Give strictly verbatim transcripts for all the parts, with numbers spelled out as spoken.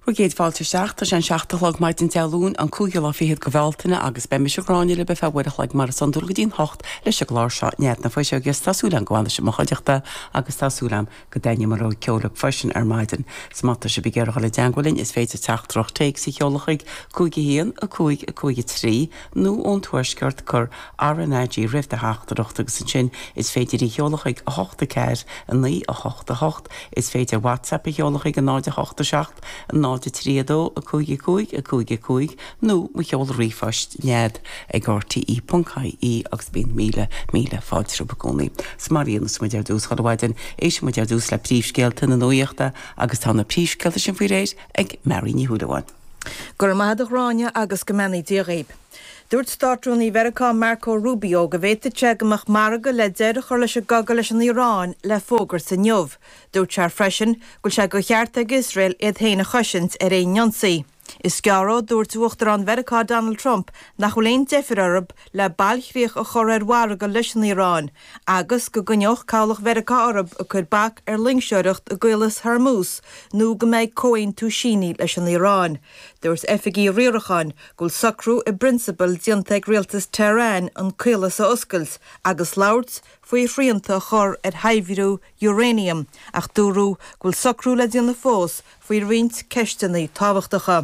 Ru géad fáilte seachta an seachtalog maid in teún an cúige lá fiad gohhailtainna agus be me seráine le be fehhuiach le mar san dúla dín hocht leis se glár seo nead na foiise agus tasúlan goána sem choideachta agus tasúlam go daine mar ó ceola freisin ar maidin. Smata se be gearcha le deangolinn is féidir teachtroch teig sa cheolachaig cúige híon a cúig a cúige trí nó ón tuaisceart chur R N I G rifte heachtarocht agus an sin is féidir í cheolachaig a hochta ceir a ní a hochta hocht is féidir WhatsApp a cheolachaig a náide hochta seacht a náide tríadó a cúige cúig a cúige cúig nó mu cheol rifaist nead ag R T E dot I E agus bíon míle míle fáidir bagónaí. Smaríon sa muidir dús chadhaidin éis muidir dús le príomhscéalta na nuíochta agus tána príomhscéalta sin faoi rééis ag Mary ní Húdaháin. Gur maidach ráine agus go menaí díréib. Dúirt startrúnaí Vericá Marco Rubio go bhhéite teagamach marga le deireadh chuir leis a gaga leis an Iorán le fógar sa neamh. Dúirt sear freisin go se go cheart ag Israel iad héana choisint ar é nionsaí. Is gearró dúirt uachtar an Vericá Donald Trump nach chuléon deifir arab le bailchríoch a chur ar warga leis an Iorán, agus go gneoch cáilach Vericá arab a chur bac ar lingseireacht a gcuilas Hormuz nó go méid cóin tú síní leis an Iorán. Dúirt efigí riorachan gúil sacrú i brinsipal diontaigh rialtas Tehran an cúilas a oscailt agus labhairt faoi phríonta chur ar haimhíú uranium ach dúrú gúil sacrú le dionna fós faoi roinnt ceisteannaí tábhachtacha.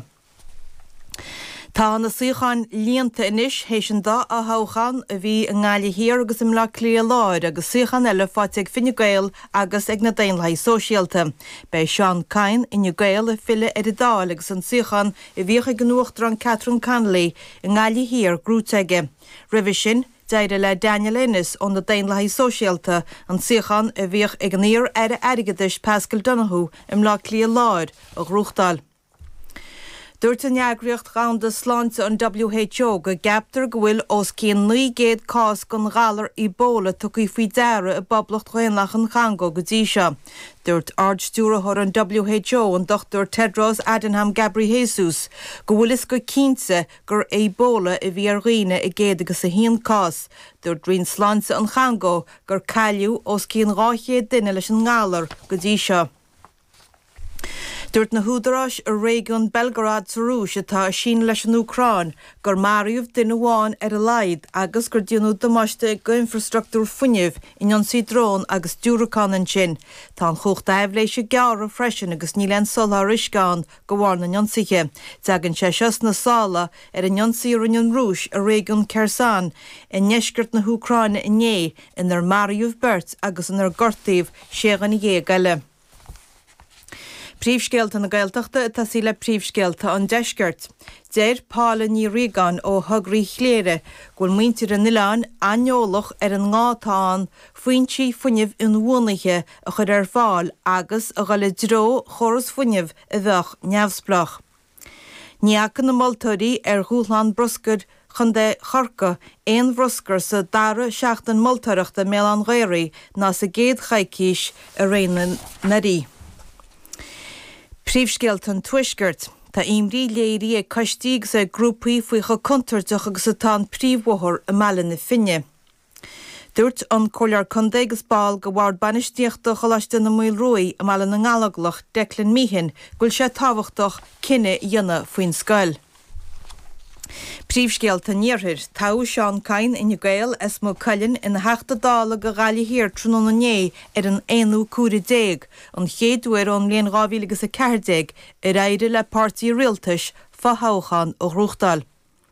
Tá na suúchan líonta inis hééis an dá a háchan a bhí an gáile hir agus im le clí láir agus suúchan eile fáte ag finne gail agus ag na daonlaí sóisialta. Bei Sean Cain in gail a fille ar i dáil agus an suúchan i bhíocha gnuachtar an Catherine Connolly an gáile hir grúteige. Ribh sin deire le Daniel Innes ón na daonlaí sóisialta an suúchan a bhíoch ag an íor ar aigeis Pascal Donoghue im le clí láir a Rúchtal. Dúirt an neagraíocht ganda sláinte an W H O go gaptar go bhfuil os cían naoi géad cás gon gálar Ebola tucaí faoi deara a bablacht chuinlach an Congo go dtí seo. Dúirt ardstúrathir an W H O an Doctor Tedros Adhanom Ghebreyesus go bhfuil is go cínte gur Ebola i bhí ar riine i géad agus a híon cás. Dúirt rion sláinte an Congo gur cailiú os cían ráchéad duine leis an ngálar go dtí seo. Dúirt na húdarás a réigiún Belgorod sa Rúis atá sin leis an Ucrán gur maríomh duine bháin ar a laid agus gur dionú damáiste go infrastruchtúr funineh in an sídrón agus dúrachanan sin. Tá an chucht daibh lééis gearra freisin agus ní len solar iscán go bhhair na nionsaige. Teagann sé seos na sála ar an nionsaí Union Rúis a réigiún Kherson i neisgurt na Ucráine inné inar maríomh bert agus inar gortaíomh ségan i dhé gaile. Príomhscéalta na Gaeltachta tá sí le príomhscéalta an deisgurt. Déir Pála ní Rígan ó thugraí chléire ghfuil muintir an Ileán aineolach ar an ngátáin faointí funineh in bhuanaithe a chur ar fáil agus a ghaile dró choras funineh a bheith neamhsplach. Níachan na moltóirí ar Ghúlán broscar chun de chorca éon broscar sa dara seachtain moltóireachta mé an ghéirí ná sa géad chaicíis a réanaan narí. Príomhscéalta an tuaisceart tá imrí léirí ag costíigh sa grúpaí faoi cho contarteach agus atá príomhmhóthir a meallan na finne. Dúirt an cholear chundé agus báil go bhhar banistíochta choláiste na mil roí a meallan na ngálaglach Declan Meehan gúil sé tábhachtach cinenne dhéanana faoin scoil. Príomhscéalta níorthir tá Sean Cain in gail is mó cailinn ina heachta dála go gáile hir trúna né ar an éanú cúra déag an chéadúir an líon gábhílagus a ceirdeag ar éire le pártaí rialtais fathóchan ó Rúchtal.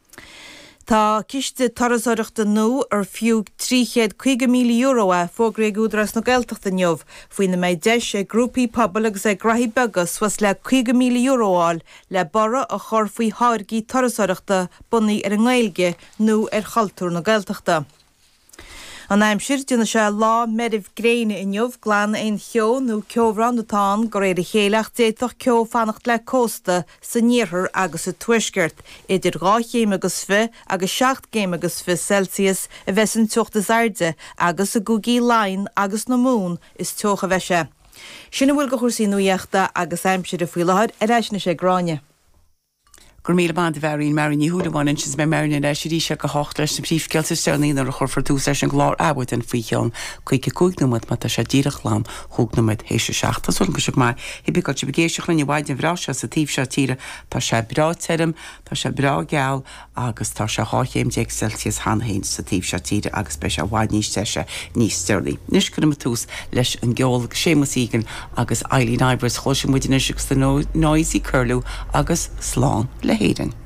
Tá ciste tarasóireachta nó ar fiú tríchéad chuige míle euro a fógraigh údras na Gaeltachta neamh faoin na méid deis a grúpaí pobal agus a graithí begas was le chuige míle euroáil le bara a chur faoi háirgí tarasóireachta bunaí ar an Gaeilge nó ar chaltúr na Gaeltachta. An aimsir dúna se lá medibh gréine inniuh glan ein cheo nó ceomhrán natán go réidir chéileach déitoch ceo fannacht le cósta sa níorthar agus a tuaisceart idir dhá chéim agus fi agus seacht céim agus fi Celsius a bheits an tuachtas airde agus a gúgaí lainn agus na mún is tuach a bheise. Sinna bhfuil go chuirsaí nuíochta agus aimsir a fuileáid ar eisna sé gráine. gur míle band bheín mar ní thuúdaháin sis me marna leis rí se go hácht leis na príomhceil steí ar a chur for dús leis an glár abhaid an faoicheán chuig cúgnamid mat se ddíireachlám thugnamid hééis seachtasú go seach mar hibí go se begéisioach lenne bhaid an bhrá se sa tíh se tíre tá se bratem tá se bra geall agus tá se háchéim de Celsius hanhéin sa tíh se tíre agus be se bhhaid níos teise níos steirlaí. Nis chuna túús leis an geol sémas ígan agus Eileen Ivers choisi muidirna sigus noisí curlú agus sláán le héidir.